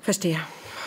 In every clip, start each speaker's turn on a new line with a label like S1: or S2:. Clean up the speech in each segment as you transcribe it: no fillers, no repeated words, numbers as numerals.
S1: Verstehe.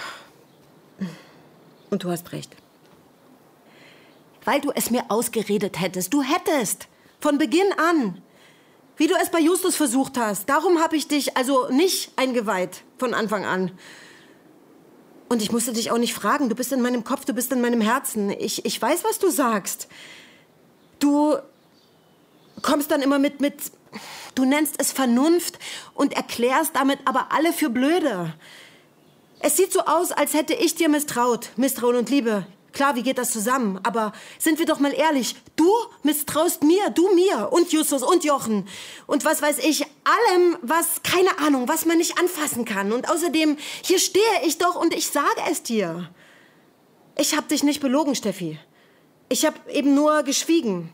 S1: Und du hast recht. Weil du es mir ausgeredet hättest. Du hättest. Von Beginn an. Wie du es bei Justus versucht hast. Darum habe ich dich also nicht eingeweiht. Von Anfang an. Und ich musste dich auch nicht fragen. Du bist in meinem Kopf, du bist in meinem Herzen. Ich weiß, was du sagst. Du kommst dann immer mit... Du nennst es Vernunft und erklärst damit aber alle für blöde. Es sieht so aus, als hätte ich dir misstraut. Misstrauen und Liebe. Klar, wie geht das zusammen? Aber sind wir doch mal ehrlich. Du misstraust mir, du mir und Justus und Jochen. Und was weiß ich, allem, was, keine Ahnung, was man nicht anfassen kann. Und außerdem, hier stehe ich doch und ich sage es dir. Ich hab dich nicht belogen, Steffi. Ich hab eben nur geschwiegen.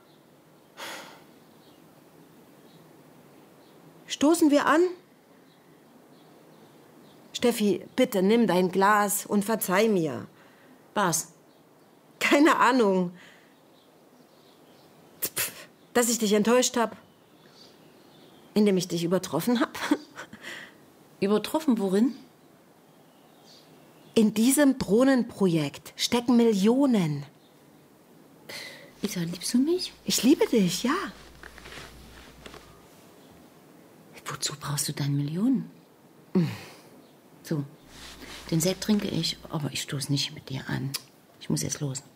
S1: Stoßen wir an? Steffi, bitte nimm dein Glas und verzeih mir.
S2: Was?
S1: Keine Ahnung. Dass ich dich enttäuscht habe. Indem ich dich übertroffen habe.
S2: Übertroffen worin?
S1: In diesem Drohnenprojekt stecken Millionen.
S2: Isa, liebst du mich?
S1: Ich liebe dich, ja.
S2: Wozu brauchst du dann Millionen? So, den Sekt trinke ich, aber ich stoße nicht mit dir an. Ich muss jetzt los.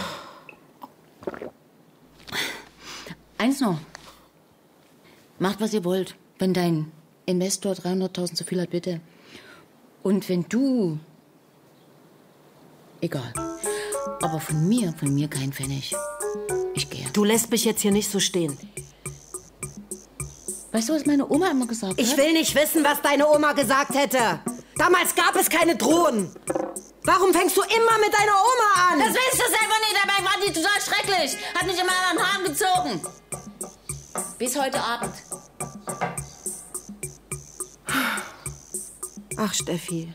S2: Eins noch. Macht, was ihr wollt. Wenn dein Investor 300.000 zu viel hat, bitte. Und wenn du... Egal. Aber von mir kein Pfennig. Ich gehe.
S1: Du lässt mich jetzt hier nicht so stehen.
S2: Weißt du, was meine Oma immer gesagt hat?
S1: Ich will nicht wissen, was deine Oma gesagt hätte. Damals gab es keine Drohnen. Warum fängst du immer mit deiner Oma an?
S2: Das willst du selber nicht, dabei war die total schrecklich. Hat mich immer an den Haaren gezogen. Bis heute Abend.
S1: Ach, Steffi.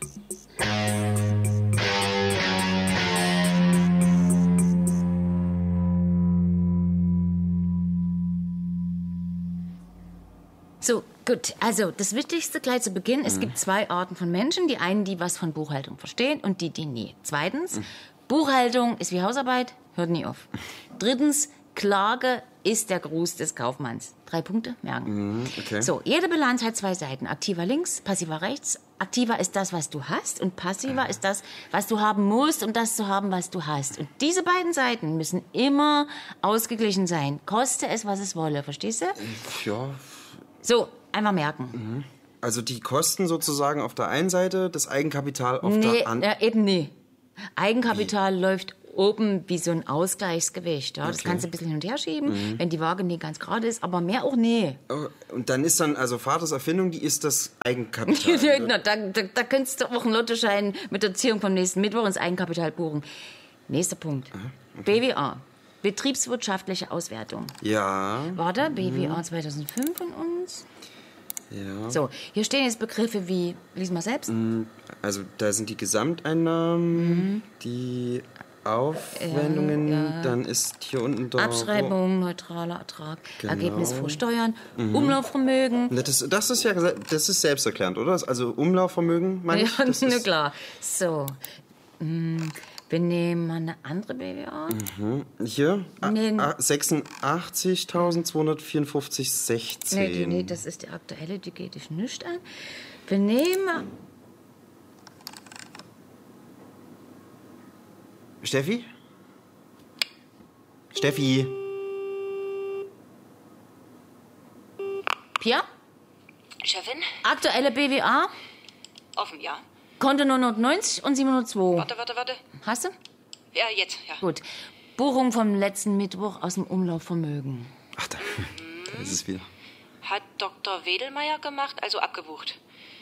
S2: So, gut. Also, das Wichtigste gleich zu Beginn. Es gibt zwei Arten von Menschen. Die einen, die was von Buchhaltung verstehen und die nie. Zweitens, Buchhaltung ist wie Hausarbeit, hört nie auf. Drittens, Klage ist der Gruß des Kaufmanns. 3 Punkte, merken.
S3: Okay.
S2: So, jede Bilanz hat 2 Seiten. Aktiver links, passiver rechts. Aktiver ist das, was du hast und passiver ist das, was du haben musst, um das zu haben, was du hast. Und diese beiden Seiten müssen immer ausgeglichen sein. Koste es, was es wolle. Verstehst du?
S3: Ja.
S2: So, einmal merken.
S3: Also die Kosten sozusagen auf der einen Seite, das Eigenkapital auf der anderen.
S2: Eben nie. Eigenkapital läuft oben wie so ein Ausgleichsgewicht. Ja? Das
S3: Okay.
S2: kannst du ein bisschen hin und her schieben, wenn die Waage nie ganz gerade ist, aber mehr auch nie.
S3: Und dann ist dann, also Vaters Erfindung, die ist das Eigenkapital.
S2: Na, da könntest du auch einen Lottoschein mit der Ziehung vom nächsten Mittwoch ins Eigenkapital buchen. Nächster Punkt.
S3: Okay.
S2: BWA. Betriebswirtschaftliche Auswertung.
S3: Ja.
S2: Warte, BWA 2005 von uns.
S3: Ja.
S2: So, hier stehen jetzt Begriffe wie, lies mal selbst.
S3: Also da sind die Gesamteinnahmen, die Aufwendungen, dann ist hier unten da...
S2: Abschreibung, neutraler Ertrag,
S3: Genau.
S2: Ergebnis vor Steuern, Umlaufvermögen.
S3: Das ist selbsterklärend, oder? Also Umlaufvermögen, meine ich?
S2: Ja,
S3: Das
S2: na
S3: ist,
S2: klar. So, wir nehmen mal eine andere BWA.
S3: hier,
S2: Nee.
S3: 86.254,16.
S2: Nee, das ist die aktuelle, die geht dich nicht an. Wir nehmen...
S3: Steffi? Steffi?
S2: Pia?
S4: Chefin?
S2: Aktuelle BWA?
S4: Offen, ja.
S2: Konto 990 und 702.
S4: Warte.
S2: Hast du?
S4: Ja, jetzt, ja.
S2: Gut. Buchung vom letzten Mittwoch aus dem Umlaufvermögen.
S3: Ach, da ist es wieder.
S4: Hat Dr. Wedelmeier gemacht, also abgebucht.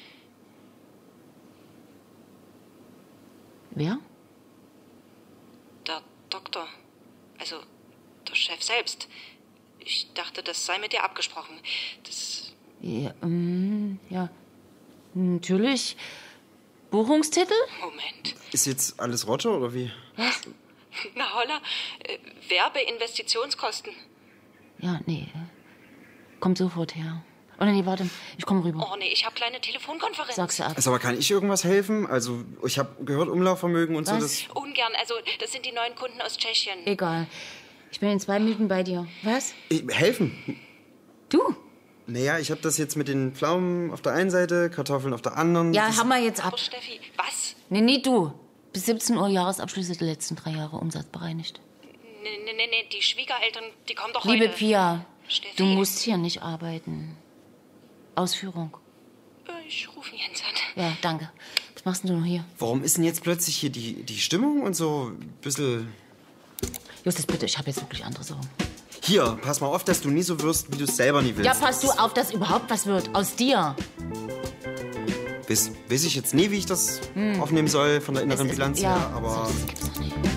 S2: Wer?
S4: Der Doktor. Also, der Chef selbst. Ich dachte, das sei mit dir abgesprochen. Das...
S2: Ja, ja. Natürlich. Buchungstitel?
S4: Moment.
S3: Ist jetzt alles Rotte oder wie?
S2: Was?
S4: Na holla, Werbeinvestitionskosten.
S2: Ja, nee. Kommt sofort her. Oder nee, warte, ich komme rüber.
S4: Oh nee, ich habe kleine Telefonkonferenz.
S2: Sagst du ab.
S3: Also, aber kann ich irgendwas helfen? Also, ich habe gehört, Umlaufvermögen und so. Das
S4: Ungern, also das sind die neuen Kunden aus Tschechien.
S2: Egal. Ich bin in 2 Minuten bei dir. Was?
S3: Helfen?
S2: Du?
S3: Naja, ich habe das jetzt mit den Pflaumen auf der einen Seite, Kartoffeln auf der anderen.
S2: Ja, haben wir jetzt ab.
S4: Oh, Steffi, was?
S2: Nee, du. Bis 17 Uhr Jahresabschlüsse der letzten 3 Jahre umsatzbereinigt.
S4: Nee, die Schwiegereltern, die kommen doch
S2: Liebe
S4: heute.
S2: Pia,
S4: Steffi.
S2: du musst hier nicht arbeiten. Ausführung.
S4: Ich rufe Jens an.
S2: Ja, danke. Was machst denn du noch hier?
S3: Warum ist denn jetzt plötzlich hier die Stimmung und so ein bisschen...
S2: Justus, bitte, ich habe jetzt wirklich andere Sorgen.
S3: Hier, pass mal auf, dass du nie so wirst, wie du es selber nie willst.
S2: Ja, pass du auf, dass überhaupt was wird. Aus dir.
S3: Weiß ich jetzt nie, wie ich das aufnehmen soll von der inneren Bilanz her, aber...
S2: Das gibt's doch nicht.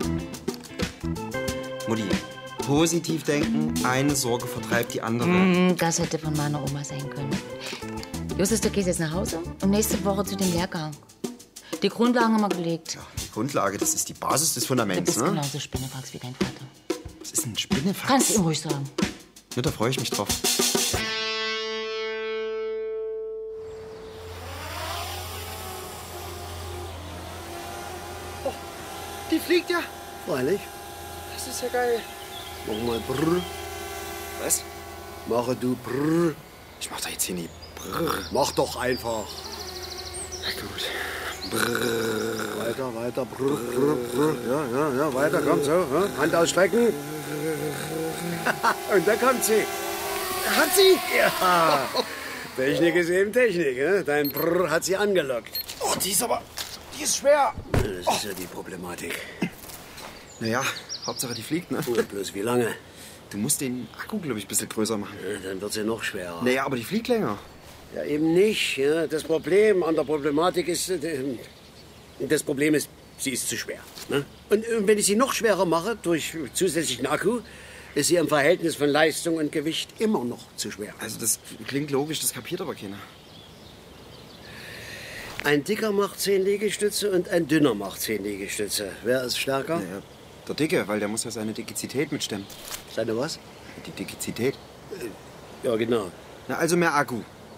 S3: Mutti, positiv denken, eine Sorge vertreibt die andere.
S2: Das hätte von meiner Oma sein können. Justus, du gehst jetzt nach Hause und nächste Woche zu dem Lehrgang. Die Grundlagen haben wir gelegt.
S3: Ja, die Grundlage, das ist die Basis des
S2: Du
S3: Fundaments,
S2: bist
S3: ne?
S2: genauso Spinnefax wie dein Vater.
S3: Das ist ein Spinnefax.
S2: Kannst du ihm ruhig sagen.
S3: Ja, da freue ich mich drauf. Oh, die fliegt ja.
S5: Freilich.
S3: Das ist ja geil.
S5: Mach mal brrr.
S3: Was?
S5: Mache du brrr.
S3: Ich mach da jetzt hier nie Brrr.
S5: Mach doch einfach.
S3: Na gut. Brrr.
S5: Weiter, brrr, brrr, brrr. Ja, weiter, komm so. Ja. Hand ausstrecken. Und da kommt sie. Hat sie? Ja. Technik ist eben Technik. Ne? Dein Brrr hat sie angelockt.
S3: Oh, die ist schwer.
S5: Das ist ja die Problematik.
S3: Naja, Hauptsache die fliegt, ne?
S5: Ja, bloß wie lange?
S3: Du musst den Akku, glaube ich, ein bisschen größer machen.
S5: Ja, dann wird sie noch schwerer.
S3: Naja, aber die fliegt länger.
S5: Ja, eben nicht. Ja. Das Problem an der Problematik ist... Das Problem ist, sie ist zu schwer. Ne? Und wenn ich sie noch schwerer mache, durch zusätzlichen Akku, ist sie im Verhältnis von Leistung und Gewicht immer noch zu schwer.
S3: Also das klingt logisch, das kapiert aber keiner.
S5: Ein Dicker macht 10 Liegestütze und ein Dünner macht 10 Liegestütze. Wer ist stärker?
S3: Naja, der Dicke, weil der muss ja seine Dikizität mitstemmen.
S5: Seine was?
S3: Die Dikizität?
S5: Ja, genau.
S3: Na, also mehr Akku.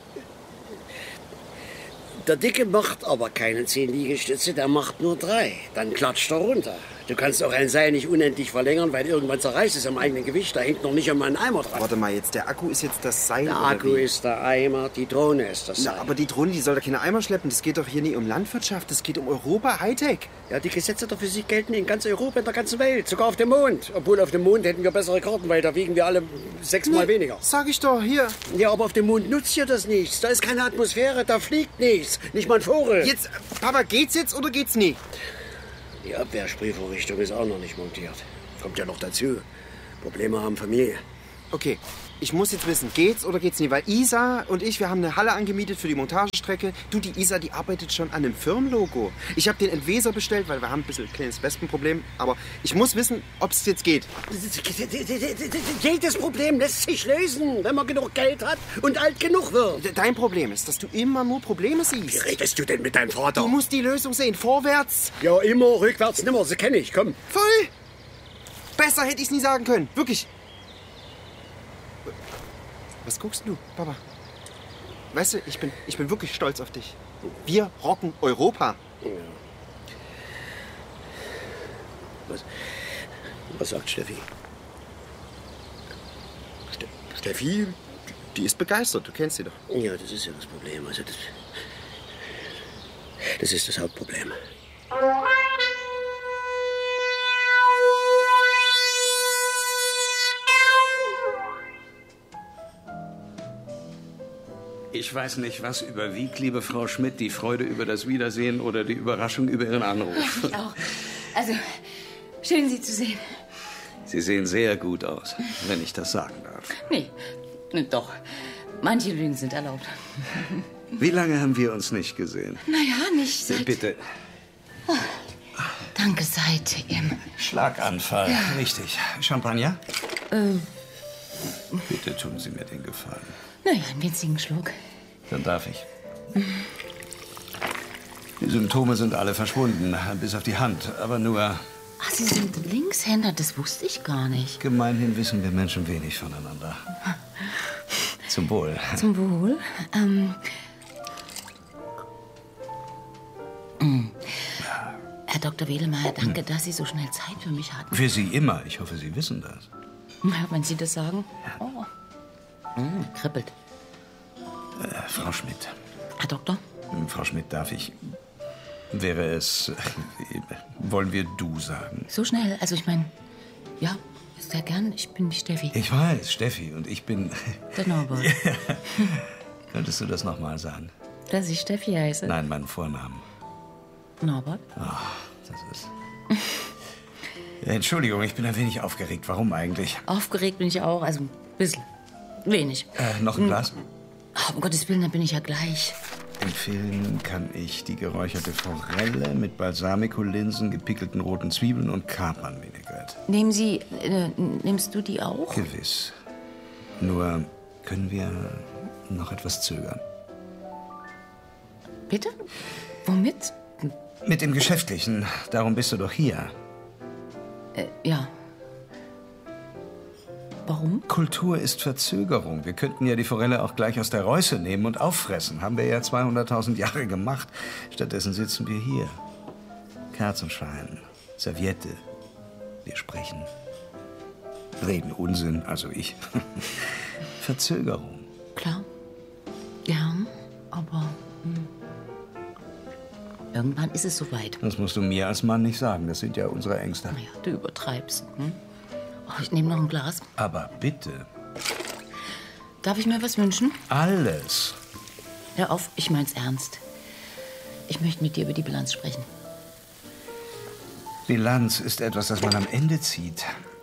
S5: Der Dicke macht aber keine 10 Liegestütze, der macht nur 3. Dann klatscht er runter. Du kannst auch ein Seil nicht unendlich verlängern, weil irgendwann zerreißt es am eigenen Gewicht. Da hängt noch nicht einmal ein Eimer dran.
S3: Warte mal jetzt, der Akku ist jetzt das Seil,
S5: Der
S3: oder
S5: Akku
S3: wie?
S5: ist der Eimer, die Drohne ist das Seil.
S3: Na, aber die Drohne, die soll doch keine Eimer schleppen. Das geht doch hier nicht um Landwirtschaft, das geht um Europa, Hightech.
S5: Ja, die Gesetze der Physik gelten in ganz Europa, in der ganzen Welt, sogar auf dem Mond. Obwohl auf dem Mond hätten wir bessere Karten, weil da wiegen wir alle 6-mal weniger.
S3: Sag ich doch, hier.
S5: Ja, aber auf dem Mond nutzt ja das nichts. Da ist keine Atmosphäre, da fliegt nichts. Nicht mal ein Vogel.
S3: Jetzt, Papa, geht's jetzt oder geht's nie?
S5: Die Abwehrsprühvorrichtung ist auch noch nicht montiert. Kommt ja noch dazu. Probleme haben Familie.
S3: Okay, ich muss jetzt wissen, geht's oder geht's nie? Weil Isa und ich, wir haben eine Halle angemietet für die Montagestrecke. Du, die Isa, die arbeitet schon an einem Firmenlogo. Ich habe den Entweser bestellt, weil wir haben ein bisschen ein kleines Wespenproblem. Aber ich muss wissen, ob es jetzt geht.
S5: Jedes Problem lässt sich lösen, wenn man genug Geld hat und alt genug wird.
S3: Dein Problem ist, dass du immer nur Probleme siehst.
S5: Wie redest du denn mit deinem Vater?
S3: Du musst die Lösung sehen, vorwärts.
S5: Ja, immer, rückwärts, nimmer. Das kenne ich, komm.
S3: Voll. Besser hätte ich es nie sagen können, wirklich. Was guckst du, Papa? Weißt du, ich bin wirklich stolz auf dich. Wir rocken Europa.
S5: Ja. Was sagt Steffi?
S3: Steffi, die ist begeistert, du kennst sie doch.
S5: Ja, das ist ja das Problem. Also das ist das Hauptproblem.
S6: Ich weiß nicht, was überwiegt, liebe Frau Schmidt, die Freude über das Wiedersehen oder die Überraschung über Ihren Anruf.
S2: Ich auch. Also, schön, Sie zu sehen.
S6: Sie sehen sehr gut aus, wenn ich das sagen darf.
S2: Nee, doch. Manche Lügen sind erlaubt.
S6: Wie lange haben wir uns nicht gesehen?
S2: Naja, nicht seit...
S6: Bitte.
S2: Danke, seit im...
S6: Schlaganfall. Ja. Richtig. Champagner? Bitte tun Sie mir den Gefallen.
S2: Naja, einen winzigen Schluck.
S6: Dann darf ich. Die Symptome sind alle verschwunden, bis auf die Hand. Aber nur...
S2: Ach, Sie sind Linkshänder, das wusste ich gar nicht.
S6: Gemeinhin wissen wir Menschen wenig voneinander. Zum Wohl.
S2: Zum Wohl. Herr Dr. Wedemeyer, danke, dass Sie so schnell Zeit für mich hatten.
S6: Für Sie immer. Ich hoffe, Sie wissen das.
S2: Ja, wenn Sie das sagen. Oh. Kribbelt.
S6: Frau Schmidt.
S2: Herr Doktor?
S6: Frau Schmidt, darf ich... Wäre es... wollen wir du sagen?
S2: So schnell? Also ich meine, ja, sehr gern. Ich bin die Steffi.
S6: Ich weiß, Steffi. Und ich bin...
S2: Der Norbert.
S6: Ja. Könntest du das noch mal sagen?
S2: Dass ich Steffi heiße?
S6: Nein, meinen Vornamen.
S2: Norbert?
S6: Ach, das ist... Entschuldigung, ich bin ein wenig aufgeregt. Warum eigentlich?
S2: Aufgeregt bin ich auch, also ein bisschen. Wenig.
S6: Noch ein Glas?
S2: Oh, um Gottes Willen, dann bin ich ja gleich.
S6: Empfehlen kann ich die geräucherte Forelle mit Balsamico-Linsen, gepickelten roten Zwiebeln und Kapern-Vinaigrette.
S2: Nimmst du die auch?
S6: Gewiss. Nur können wir noch etwas zögern.
S2: Bitte? Womit?
S6: Mit dem Geschäftlichen. Darum bist du doch hier.
S2: Ja. Warum?
S6: Kultur ist Verzögerung. Wir könnten ja die Forelle auch gleich aus der Reuße nehmen und auffressen. Haben wir ja 200.000 Jahre gemacht. Stattdessen sitzen wir hier. Kerzenschein, Serviette. Wir sprechen. Reden Unsinn, also ich. Verzögerung.
S2: Klar. Gern, aber... Irgendwann ist es soweit.
S6: Das musst du mir als Mann nicht sagen. Das sind ja unsere Ängste.
S2: Naja, du übertreibst. Hm? Oh, ich nehme noch ein Glas.
S6: Aber bitte.
S2: Darf ich mir was wünschen?
S6: Alles.
S2: Hör auf, ich mein's ernst. Ich möchte mit dir über die Bilanz sprechen.
S6: Bilanz ist etwas, das man am Ende zieht.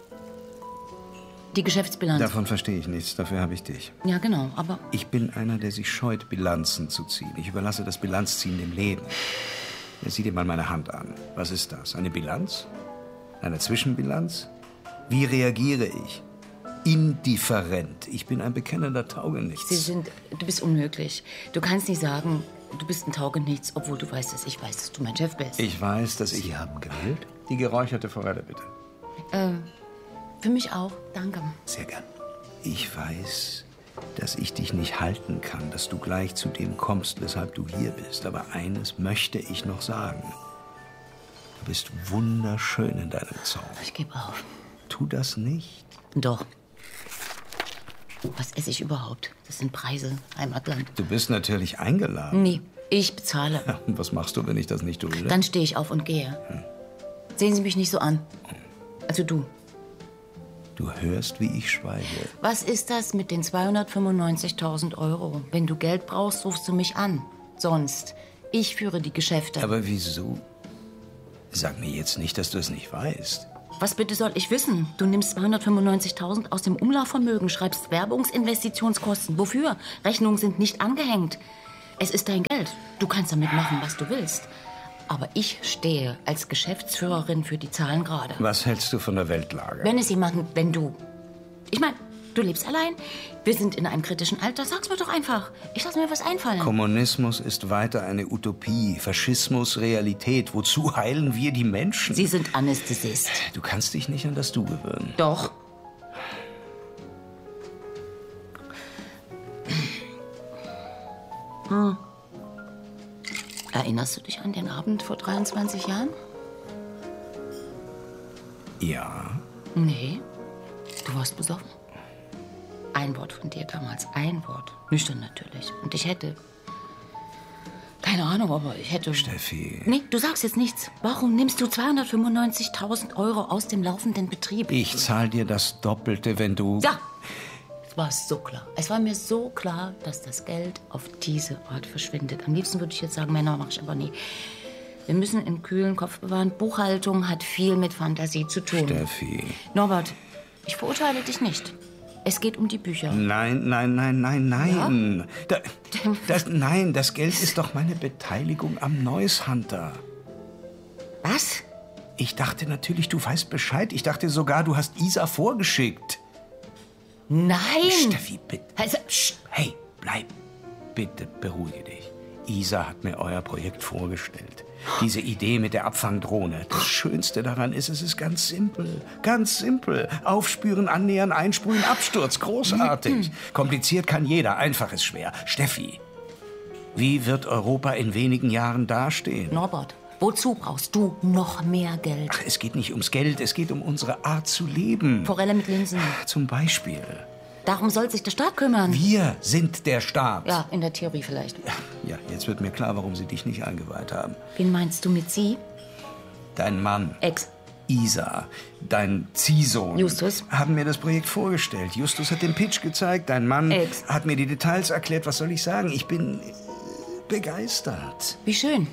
S2: Die Geschäftsbilanz.
S6: Davon verstehe ich nichts. Dafür habe ich dich.
S2: Ja, genau, aber...
S6: Ich bin einer, der sich scheut, Bilanzen zu ziehen. Ich überlasse das Bilanzziehen dem Leben. Sieh dir mal meine Hand an. Was ist das? Eine Bilanz? Eine Zwischenbilanz? Wie reagiere ich? Indifferent. Ich bin ein bekennender Taugenichts.
S2: Du bist unmöglich. Du kannst nicht sagen, du bist ein Taugenichts, obwohl du weißt, dass ich weiß, dass du mein Chef bist.
S6: Ich weiß, dass Sie haben gewählt? Die geräucherte Forelle, bitte.
S2: Für mich auch, danke.
S6: Sehr gern. Ich weiß, dass ich dich nicht halten kann, dass du gleich zu dem kommst, weshalb du hier bist. Aber eines möchte ich noch sagen. Du bist wunderschön in deinem Zauber.
S2: Ich gebe auf.
S6: Tu das nicht.
S2: Doch. Was esse ich überhaupt? Das sind Preise, Heimatland.
S6: Du bist natürlich eingeladen.
S2: Nee, ich bezahle.
S6: Ja, und was machst du, wenn ich das nicht tue?
S2: Dann stehe ich auf und gehe. Sehen Sie mich nicht so an. Also du.
S6: Du hörst, wie ich schweige.
S2: Was ist das mit den 295.000 Euro? Wenn du Geld brauchst, rufst du mich an. Sonst. Ich führe die Geschäfte.
S6: Aber wieso? Sag mir jetzt nicht, dass du es nicht weißt.
S2: Was bitte soll ich wissen? Du nimmst 295.000 aus dem Umlaufvermögen, schreibst Werbungsinvestitionskosten. Wofür? Rechnungen sind nicht angehängt. Es ist dein Geld. Du kannst damit machen, was du willst. Aber ich stehe als Geschäftsführerin für die Zahlen gerade.
S6: Was hältst du von der Weltlage?
S2: Wenn du... Ich meine, du lebst allein. Wir sind in einem kritischen Alter. Sag's mir doch einfach. Ich lass mir was einfallen.
S6: Kommunismus ist weiter eine Utopie. Faschismus Realität. Wozu heilen wir die Menschen?
S2: Sie sind Anästhesist.
S6: Du kannst dich nicht an das Du gewöhnen.
S2: Doch. Erinnerst du dich an den Abend vor 23 Jahren?
S6: Ja.
S2: Nee. Du warst besoffen. Ein Wort von dir damals. Ein Wort. Nüchtern natürlich. Und ich hätte... Keine Ahnung, aber ich hätte...
S6: Steffi.
S2: Nee, du sagst jetzt nichts. Warum nimmst du 295.000 Euro aus dem laufenden Betrieb?
S6: Ich zahl dir das Doppelte, wenn du...
S2: Ja. Es war so klar. Es war mir so klar, dass das Geld auf diese Art verschwindet. Am liebsten würde ich jetzt sagen, Männer mache ich aber nie. Wir müssen einen kühlen Kopf bewahren. Buchhaltung hat viel mit Fantasie zu tun.
S6: Steffi.
S2: Norbert, ich verurteile dich nicht. Es geht um die Bücher.
S6: Nein, nein, nein, nein, nein.
S2: Ja?
S6: Nein, das Geld ist doch meine Beteiligung am Neues Hunter.
S2: Was?
S6: Ich dachte natürlich, du weißt Bescheid. Ich dachte sogar, du hast Isa vorgeschickt.
S2: Nein!
S6: Steffi, bitte.
S2: Also,
S6: Hey, bleib. Bitte beruhige dich. Isa hat mir euer Projekt vorgestellt. Diese Idee mit der Abfangdrohne. Das Schönste daran ist, es ist ganz simpel. Ganz simpel. Aufspüren, annähern, einsprühen, Absturz. Großartig. Kompliziert kann jeder, einfach ist schwer. Steffi, wie wird Europa in wenigen Jahren dastehen?
S2: Norbert, wozu brauchst du noch mehr Geld?
S6: Ach, es geht nicht ums Geld, es geht um unsere Art zu leben.
S2: Forelle mit Linsen.
S6: Zum Beispiel.
S2: Darum soll sich der Staat kümmern.
S6: Wir sind der Staat.
S2: Ja, in der Theorie vielleicht.
S6: Ja, jetzt wird mir klar, warum sie dich nicht eingeweiht haben.
S2: Wen meinst du mit sie?
S6: Dein Mann.
S2: Ex.
S6: Isa, dein Ziehsohn.
S2: Justus.
S6: Haben mir das Projekt vorgestellt. Justus hat den Pitch gezeigt. Dein Mann
S2: Ex.
S6: hat mir die Details erklärt. Was soll ich sagen? Ich bin begeistert.
S2: Wie schön.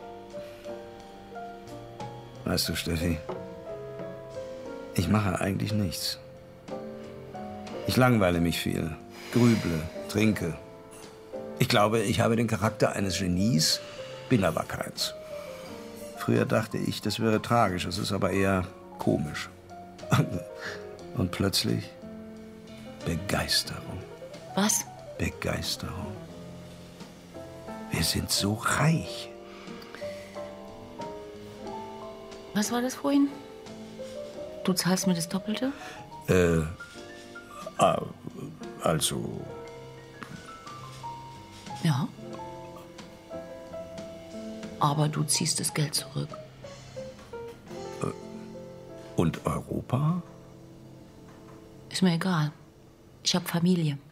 S6: Weißt du, Steffi, ich mache eigentlich nichts. Ich langweile mich viel, grüble, trinke. Ich glaube, ich habe den Charakter eines Genies, bin aber keins. Früher dachte ich, das wäre tragisch, es ist aber eher komisch. Und plötzlich Begeisterung.
S2: Was?
S6: Begeisterung. Wir sind so reich.
S2: Was war das vorhin? Du zahlst mir das Doppelte?
S6: Also,
S2: Ja. Aber du ziehst das Geld zurück.
S6: und Europa?
S2: Ist mir egal. Ich hab Familie.